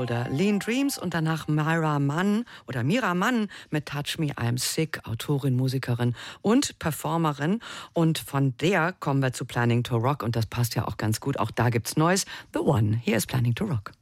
Shoulder, Lean Dreams und danach Mira Mann mit Touch Me, I'm Sick, Autorin, Musikerin und Performerin. Und von der kommen wir zu Planning to Rock und das passt ja auch ganz gut. Auch da gibt's Neues. The One, hier ist Planning to Rock.